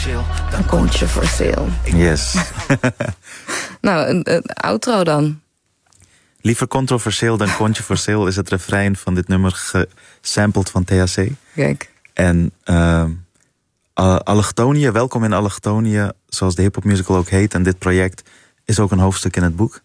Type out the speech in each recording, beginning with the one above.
dan controversieel. Yes. Nou, een outro dan. Liever controversieel dan controversieel is het refrein van dit nummer gesampled van THC. Kijk. En Allochtonië, welkom in Allochtonië, zoals de hip-hop musical ook heet. En dit project is ook een hoofdstuk in het boek.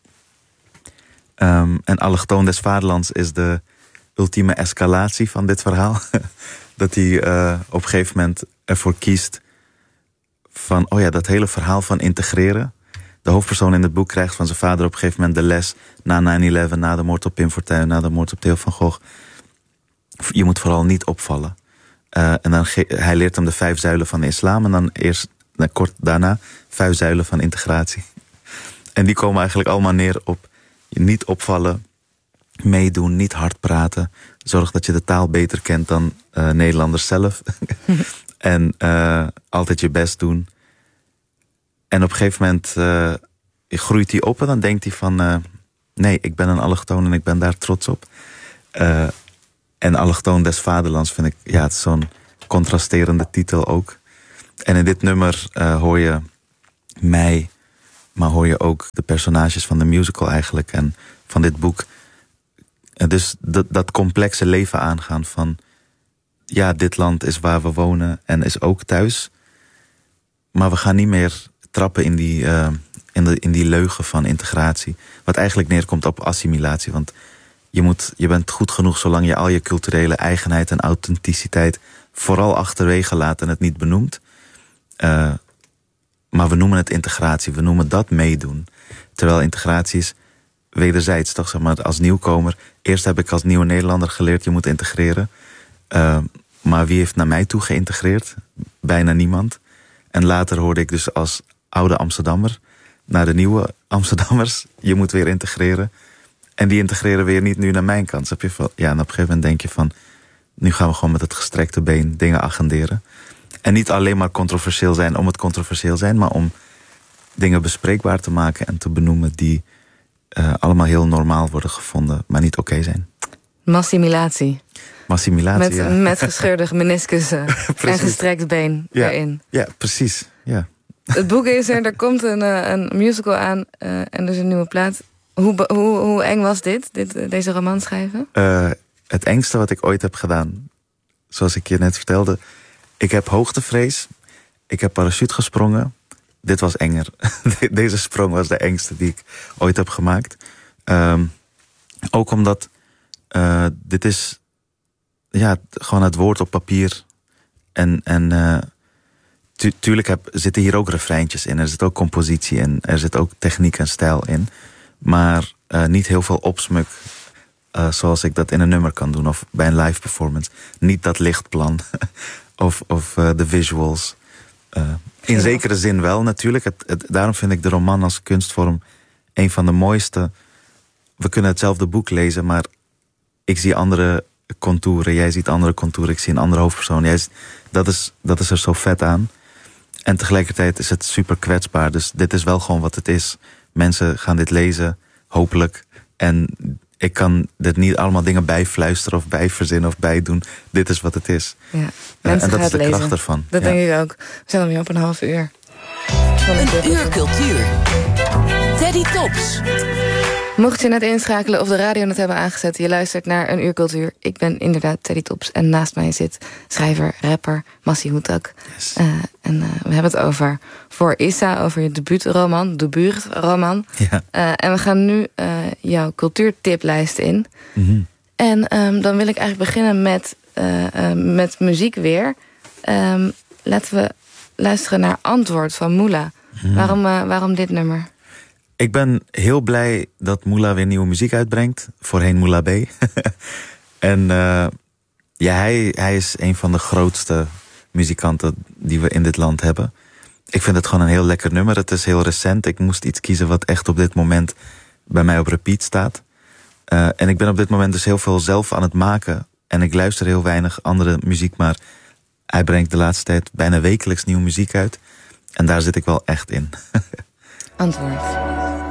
En Allochtoon des Vaderlands is de ultieme escalatie van dit verhaal. Dat hij op een gegeven moment ervoor kiest van, dat hele verhaal van integreren. De hoofdpersoon in het boek krijgt van zijn vader op een gegeven moment de les na 9/11, na de moord op Pim Fortuyn, na de moord op Theo van Gogh. Je moet vooral niet opvallen. En dan hij leert hem de 5 zuilen van de islam en dan kort daarna 5 zuilen van integratie. En die komen eigenlijk allemaal neer op niet opvallen, meedoen, niet hard praten. Zorg dat je de taal beter kent dan Nederlanders zelf. En altijd je best doen. En op een gegeven moment groeit hij op en dan denkt hij van, nee, ik ben een allochtoon en ik ben daar trots op. En Allochtoon des Vaderlands vind ik, het is zo'n contrasterende titel ook. En in dit nummer hoor je mij, maar hoor je ook de personages van de musical eigenlijk en van dit boek. En dus dat complexe leven aangaan van, dit land is waar we wonen en is ook thuis. Maar we gaan niet meer trappen in die leugen van integratie. Wat eigenlijk neerkomt op assimilatie. Want je bent goed genoeg zolang je al je culturele eigenheid en authenticiteit vooral achterwege laat en het niet benoemt. Maar we noemen het integratie. We noemen dat meedoen. Terwijl integratie is wederzijds, toch, zeg maar, als nieuwkomer. Eerst heb ik als nieuwe Nederlander geleerd, je moet integreren. Maar wie heeft naar mij toe geïntegreerd? Bijna niemand. En later hoorde ik dus als oude Amsterdammer naar de nieuwe Amsterdammers, je moet weer integreren. En die integreren weer niet nu naar mijn kant. En op een gegeven moment denk je van, nu gaan we gewoon met het gestrekte been dingen agenderen. En niet alleen maar controversieel zijn om het controversieel zijn, maar om dingen bespreekbaar te maken en te benoemen die allemaal heel normaal worden gevonden, maar niet oké zijn. Massimilatie. Massimilatie, met gescheurde meniscussen en gestrekt been erin. Ja, precies. Ja. Het boek is er komt een musical aan en dus een nieuwe plaat. Hoe eng was deze roman schrijven? Het engste wat ik ooit heb gedaan, zoals ik je net vertelde. Ik heb hoogtevrees. Ik heb parachute gesprongen. Dit was enger. Deze sprong was de engste die ik ooit heb gemaakt. Ook omdat dit is gewoon het woord op papier. En tuurlijk zitten hier ook refreintjes in. Er zit ook compositie in. Er zit ook techniek en stijl in. Maar niet heel veel opsmuk zoals ik dat in een nummer kan doen. Of bij een live performance. Niet dat lichtplan. of de visuals. In zekere zin wel natuurlijk. Daarom vind ik de roman als kunstvorm een van de mooiste. We kunnen hetzelfde boek lezen, maar ik zie andere contouren. Jij ziet andere contouren. Ik zie een andere hoofdpersoon. Dat is er zo vet aan. En tegelijkertijd is het super kwetsbaar. Dus dit is wel gewoon wat het is. Mensen gaan dit lezen, hopelijk. En ik kan dit niet allemaal dingen bijfluisteren of bijverzinnen of bijdoen. Dit is wat het is. Ja, en dat is de lezen. kracht ervan. Dat denk ik ook. We zijn alweer op een half uur. Een uur cultuur. Teddy Tops. Mocht je net inschakelen of de radio net hebben aangezet, je luistert naar Een Uur Cultuur. Ik ben inderdaad Teddy Tops en naast mij zit schrijver, rapper Massi Houtak. Yes. En we hebben het over Voor Issa, over je debuutroman. Ja. En we gaan nu jouw cultuurtiplijst in. Mm-hmm. En dan wil ik eigenlijk beginnen met muziek weer. Laten we luisteren naar Antwoord van Moula. Mm. Waarom dit nummer? Ik ben heel blij dat Moula weer nieuwe muziek uitbrengt. Voorheen Moula B. En hij is een van de grootste muzikanten die we in dit land hebben. Ik vind het gewoon een heel lekker nummer. Het is heel recent. Ik moest iets kiezen wat echt op dit moment bij mij op repeat staat. En ik ben op dit moment dus heel veel zelf aan het maken. En ik luister heel weinig andere muziek. Maar hij brengt de laatste tijd bijna wekelijks nieuwe muziek uit. En daar zit ik wel echt in. Antwoord.